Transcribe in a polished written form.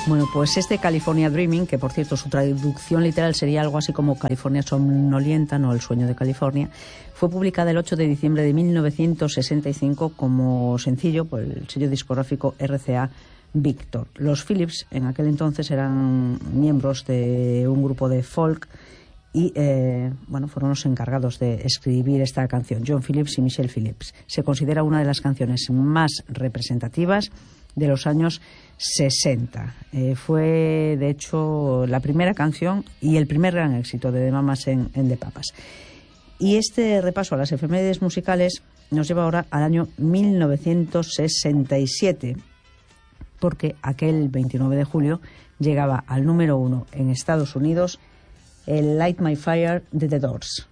Bueno, pues California Dreaming, que por cierto su traducción literal sería algo así como California somnolienta, no el sueño de California, fue publicada el 8 de diciembre de 1965 como sencillo por el sello discográfico RCA Victor. Los Phillips en aquel entonces eran miembros de un grupo de folk y fueron los encargados de escribir esta canción, John Phillips y Michelle Phillips. Se considera una de las canciones más representativas de los años 60. Fue, de hecho, la primera canción y el primer gran éxito de The Mamas en The Papas. Y este repaso a las efemérides musicales nos lleva ahora al año 1967, porque aquel 29 de julio llegaba al número 1 en Estados Unidos el Light My Fire de The Doors.